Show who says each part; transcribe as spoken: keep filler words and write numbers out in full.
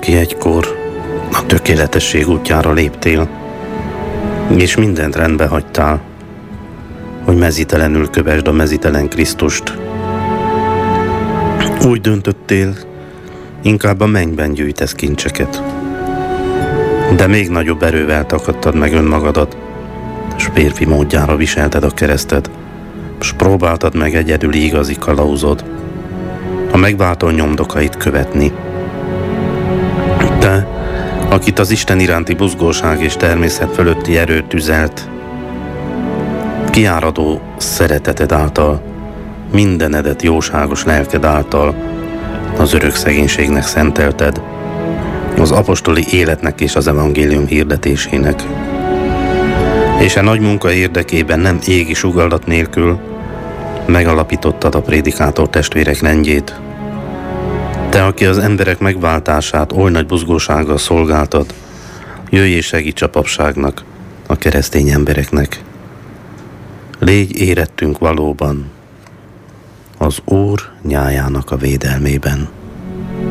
Speaker 1: aki egykor a tökéletesség útjára léptél, és mindent rendbe hagytál, hogy mezítelenül kövesd a mezítelen Krisztust. Úgy döntöttél, inkább a mennyben gyűjtesz kincseket, de még nagyobb erővel takadtad meg önmagadat, s férfi módjára viselted a keresztet, s próbáltad meg egyedüli igazi kalauzod, a megváltó nyomdokait követni. Te, akit az Isten iránti buzgóság és természet fölötti erő tüzelt, kiáradó szereteted által, mindenedet jóságos lelked által az örök szegénységnek szentelted, az apostoli életnek és az evangélium hirdetésének. És a nagy munka érdekében nem égi sugalldat nélkül megalapítottad a prédikátor testvérek rendjét. Te, aki az emberek megváltását oly nagy buzgósággal szolgáltad, jöjj és segíts a papságnak, a keresztény embereknek. Légy érettünk valóban az Úr nyájának a védelmében.